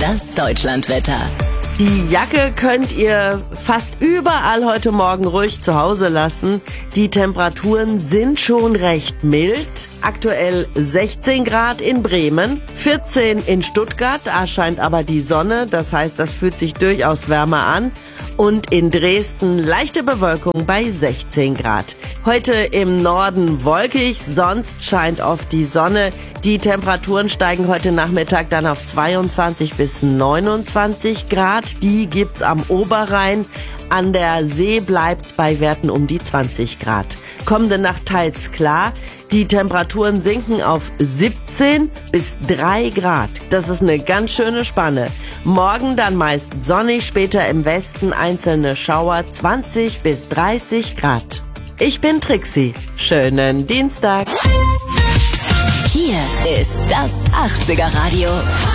Das Deutschlandwetter. Die Jacke könnt ihr fast überall heute Morgen ruhig zu Hause lassen. Die Temperaturen sind schon recht mild. Aktuell 16 Grad in Bremen, 14 in Stuttgart, da scheint aber die Sonne. Das heißt, das fühlt sich durchaus wärmer an. Und in Dresden leichte Bewölkung bei 16 Grad. Heute im Norden wolkig, sonst scheint oft die Sonne. Die Temperaturen steigen heute Nachmittag dann auf 22 bis 29 Grad. Die gibt's am Oberrhein. An der See bleibt's bei Werten um die 20 Grad. Kommende Nacht teils klar. Die Temperaturen sinken auf 17 bis 3 Grad. Das ist eine ganz schöne Spanne. Morgen dann meist sonnig, später im Westen einzelne Schauer, 20 bis 30 Grad. Ich bin Trixie. Schönen Dienstag. Hier ist das 80er Radio.